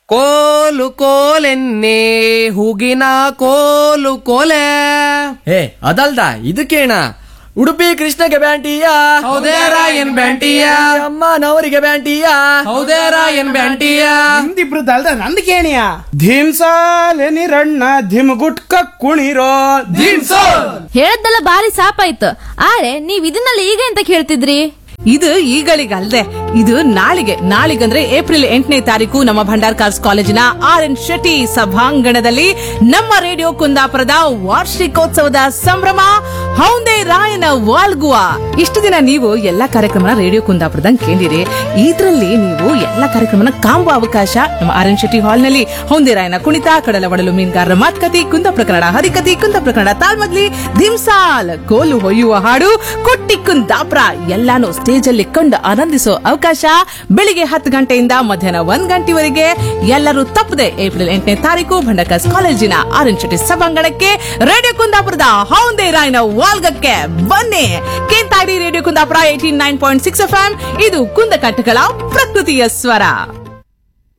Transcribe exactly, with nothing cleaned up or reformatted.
ಕೋಲು ಕೋಲೆನ್ನೆ ಹೂಗಿನ ಕೋಲು ಕೋಲೆ. ಏ ಅದಲ್ದ ಇದಕ್ಕೇಣ ಉಡುಪಿ ಕೃಷ್ಣಗೆ ಬ್ಯಾಂಟಿಯ ಹೌದೇರ ಎನ್ ಬ್ಯಾಂಟಿಯ ಅಮ್ಮನವರಿಗೆ ಬ್ಯಾಂಟಿಯ ಹೌದೇರ ಎನ್ ಬ್ಯಾಂಟಿಯ ನಿಮ್ದಿಬ್ರದಲ್ದ ನಂದಕೇಣಿಯ ಧೀಮ್ಸಾಲೆ ನಿರಣ್ಣ ಧಿಮ್ ಗುಟ್ಕ ಕುಣಿರೋ ಹೇಳದ್ದೆಲ್ಲ ಬಾರಿ ಸಾಪಾಯ್ತು. ಆರೆ ನೀವ್ ಇದನ್ನೆಲ್ಲ ಈಗ ಎಂತ ಕೇಳ್ತಿದ್ರಿ? ಇದು ಈಗಳಿಗಲ್ದೆ, ಇದು ನಾಳಿಗೆ. ನಾಳಿಗಂದ್ರೆ ಏಪ್ರಿಲ್ ಎಂಟನೇ ತಾರೀಕು ನಮ್ಮ ಭಂಡಾರ್ಕಾರ್ಸ್ ಕಾಲೇಜಿನ ಆರ್ ಎನ್ ಶೆಟ್ಟಿ ಸಭಾಂಗಣದಲ್ಲಿ ನಮ್ಮ ರೇಡಿಯೋ ಕುಂದಾಪುರದ ವಾರ್ಷಿಕೋತ್ಸವದ ಸಂಭ್ರಮ ಹೌಂದೆ ರಾಯನ ವಾಲ್ಗುವ. ಇಷ್ಟು ದಿನ ನೀವು ಎಲ್ಲಾ ಕಾರ್ಯಕ್ರಮನ ರೇಡಿಯೋ ಕುಂದಾಪುರದಂಗ್ ಕೇಳಿರಿ. ಇದ್ರಲ್ಲಿ ನೀವು ಎಲ್ಲಾ ಕಾರ್ಯಕ್ರಮನ ಕಾಂಬೋ ಅವಕಾಶ ನಮ್ಮ ಆರ್ ಎನ್ ಶೆಟ್ಟಿ ಹಾಲ್ ನಲ್ಲಿ ಹೌಂದೆ ರಾಯನ ಕುಣಿತ, ಕಡಲ ಒಡಲು ಮೀನುಗಾರರ ಮಾತುಕತೆ, ಕುಂದಾಪುರ ಕನ್ನಡ ಹರಿಕತಿ, ಕುಂದಾಪುರ ಕನ್ನಡ ತಾಳ್ಮದ್ಲಿ, ಧಿಮ್ಸಾಲ್ ಕೋಲು ಹೊಯ್ಯುವ ಹಾಡು, ಕುಟ್ಟಿ ಕುಂದಾಪುರ ಎಲ್ಲಾನು ಸ್ಟೇಜ್ ಅಲ್ಲಿ ಕೊಂಡು ಆನಂದಿಸೋ ಅವಕಾಶ ಬೆಳಿಗ್ಗೆ ಹತ್ತು ಗಂಟೆಯಿಂದ ಮಧ್ಯಾಹ್ನ ಒಂದ್ ಗಂಟೆವರೆಗೆ. ಎಲ್ಲರೂ ತಪ್ಪದೆ ಏಪ್ರಿಲ್ ಎಂಟನೇ ತಾರೀಕು ಭಂಡಾರ್ಕಾರ್ಸ್ ಕಾಲೇಜಿನ ಆರ್ ಎನ್ ಶೆಟ್ಟಿ ಸಭಾಂಗಣಕ್ಕೆ ರೇಡಿಯೋ ಕುಂದಾಪುರದ ಹೌಂದೆ ರಾಯನ ವಾಲ್ಗಕ್ಕೆ ಬನ್ನಿ. ಕೇಂತಾಡಿ radio Kundapura eighty nine point six F M. ಇದು ಕುಂದಕಟ್ಟಗಳ ಪ್ರಕೃತಿಯ ಸ್ವರ.